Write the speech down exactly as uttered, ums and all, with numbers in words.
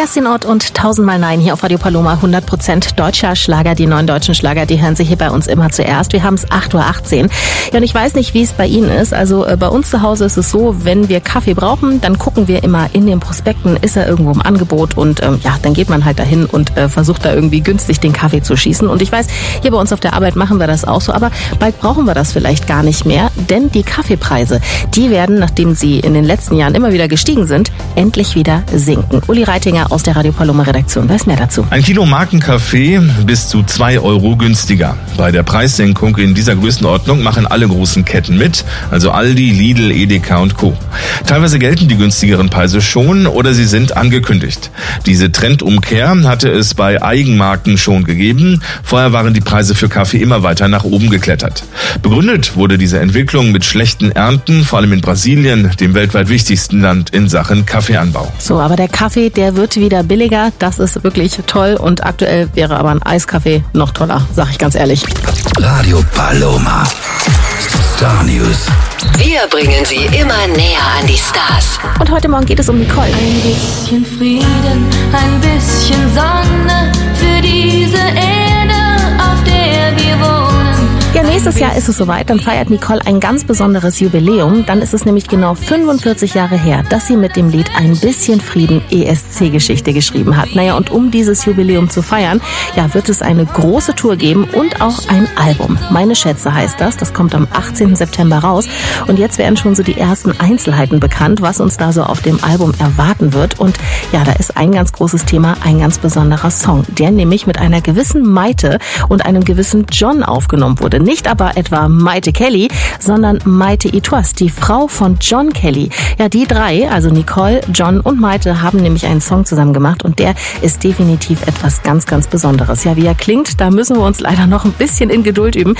Kerstin Ott und Tausendmal Nein hier auf Radio Paloma. hundert Prozent deutscher Schlager. Die neuen deutschen Schlager, die hören Sie hier bei uns immer zuerst. Wir haben es acht Uhr achtzehn. Ja, und ich weiß nicht, wie es bei Ihnen ist. Also äh, bei uns zu Hause ist es so, wenn wir Kaffee brauchen, dann gucken wir immer in den Prospekten, ist er irgendwo im Angebot. Und ähm, ja, dann geht man halt dahin und äh, versucht da irgendwie günstig den Kaffee zu schießen. Und ich weiß, hier bei uns auf der Arbeit machen wir das auch so. Aber bald brauchen wir das vielleicht gar nicht mehr. Denn die Kaffeepreise, die werden, nachdem sie in den letzten Jahren immer wieder gestiegen sind, endlich wieder sinken. Uli Reitinger aus der Radio Paloma Redaktion weiß mehr dazu. Ein Kilo Markenkaffee bis zu zwei Euro günstiger. Bei der Preissenkung in dieser Größenordnung machen alle großen Ketten mit, also Aldi, Lidl, Edeka und Co. Teilweise gelten die günstigeren Preise schon oder sie sind angekündigt. Diese Trendumkehr hatte es bei Eigenmarken schon gegeben. Vorher waren die Preise für Kaffee immer weiter nach oben geklettert. Begründet wurde diese Entwicklung mit schlechten Ernten, vor allem in Brasilien, dem weltweit wichtigsten Land in Sachen Kaffeeanbau. So, aber der Kaffee, der wird wieder billiger. Das ist wirklich toll. Und aktuell wäre aber ein Eiskaffee noch toller, sag ich ganz ehrlich. Radio Paloma. Star News. Wir bringen Sie immer näher an die Stars. Und heute Morgen geht es um Nicole. Ein bisschen Frieden, ein bisschen Sonne für diese Erde, auf der wir wohnen. Ja, nächstes Jahr ist es soweit, dann feiert Nicole ein ganz besonderes Jubiläum. Dann ist es nämlich genau fünfundvierzig Jahre her, dass sie mit dem Lied Ein bisschen Frieden E S C-Geschichte geschrieben hat. Naja, und um dieses Jubiläum zu feiern, ja, wird es eine große Tour geben und auch ein Album. Meine Schätze heißt das, das kommt am achtzehnten September raus. Und jetzt werden schon so die ersten Einzelheiten bekannt, was uns da so auf dem Album erwarten wird. Und ja, da ist ein ganz großes Thema, ein ganz besonderer Song, der nämlich mit einer gewissen Maite und einem gewissen John aufgenommen wurde. Nicht aber etwa Maite Kelly, sondern Maite Itoas, die Frau von John Kelly. Ja, die drei, also Nicole, John und Maite, haben nämlich einen Song zusammen gemacht und der ist definitiv etwas ganz, ganz Besonderes. Ja, wie er klingt, da müssen wir uns leider noch ein bisschen in Geduld üben.